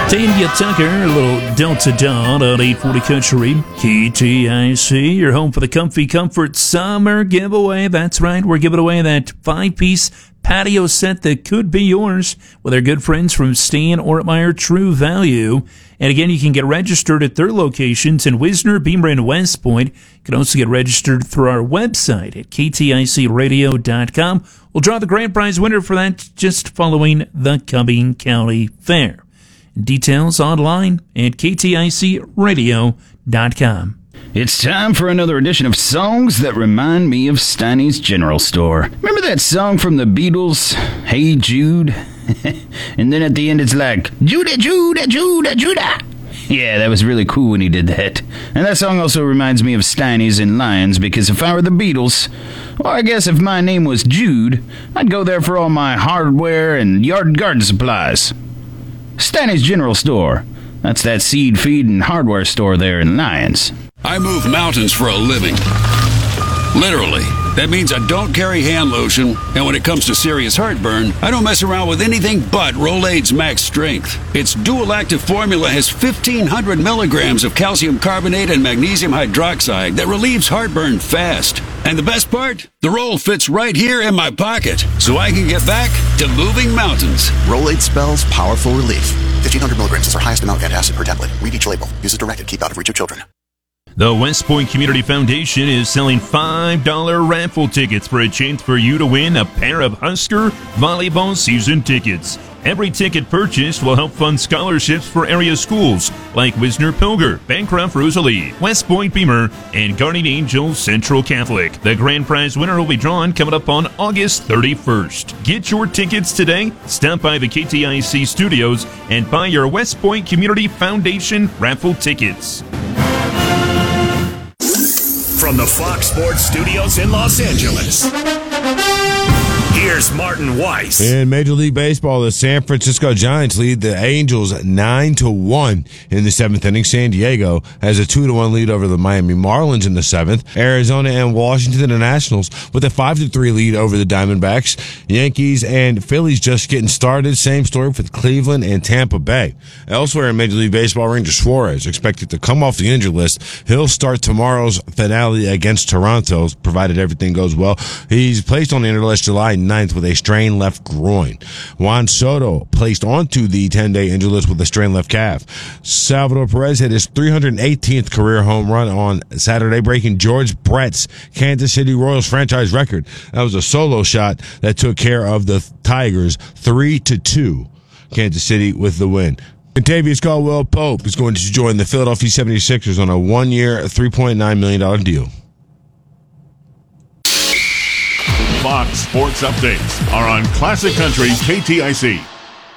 Tanya Tucker, a little Delta Dawn on 840 Country, KTIC, your home for the Comfy Comfort Summer Giveaway. That's right, we're giving away that 5-piece patio set that could be yours with our good friends from Stan Ortmeyer True Value. And again, you can get registered at their locations in Wisner, Beamer, and West Point. You can also get registered through our website at kticradio.com. We'll draw the grand prize winner for that just following the Cumming County Fair. Details online at kticradio.com. It's time for another edition of Songs That Remind Me of Steiny's General Store. Remember that song from the Beatles, Hey Jude? And then at the end it's like, Judah, Judah, Judah, Judah. Yeah, that was really cool when he did that. And that song also reminds me of Steiny's and Lions, because if I were the Beatles, or I guess if my name was Jude, I'd go there for all my hardware and yard garden supplies. Steiny's General Store. That's that seed, feed, and hardware store there in Lyons. I move mountains for a living. Literally. That means I don't carry hand lotion, and when it comes to serious heartburn, I don't mess around with anything but Rolaids Max Strength. Its dual-active formula has 1,500 milligrams of calcium carbonate and magnesium hydroxide that relieves heartburn fast. And the best part? The roll fits right here in my pocket, so I can get back to moving mountains. Rolaids spells powerful relief. 1,500 milligrams is our highest amount of antacid per tablet. Read each label. Use as directed. Keep out of reach of children. The West Point Community Foundation is selling $5 raffle tickets for a chance for you to win a pair of Husker volleyball season tickets. Every ticket purchased will help fund scholarships for area schools like Wisner Pilger, Bancroft Rosalie, West Point Beamer, and Guardian Angel Central Catholic. The grand prize winner will be drawn coming up on August 31st. Get your tickets today. Stop by the KTIC studios and buy your West Point Community Foundation raffle tickets. From the Fox Sports Studios in Los Angeles, here's Martin Weiss. In Major League Baseball, the San Francisco Giants lead the Angels 9-1 in the seventh inning. San Diego has a 2-1 lead over the Miami Marlins in the seventh. Arizona and Washington, the Nationals, with a 5-3 lead over the Diamondbacks. Yankees and Phillies just getting started. Same story with Cleveland and Tampa Bay. Elsewhere in Major League Baseball, Ranger Suarez expected to come off the injured list. He'll start tomorrow's finale against Toronto, provided everything goes well. He's placed on the injured list July 9th with a strained left groin. Juan Soto placed onto the 10-day injured list with a strained left calf. Salvador Perez hit his 318th career home run on Saturday, breaking George Brett's Kansas City Royals franchise record. That was a solo shot that took care of the Tigers 3-2. Kansas City with the win. Contavious Caldwell-Pope is going to join the Philadelphia 76ers on a one-year, $3.9 million deal. Fox Sports Updates are on Classic Country KTIC.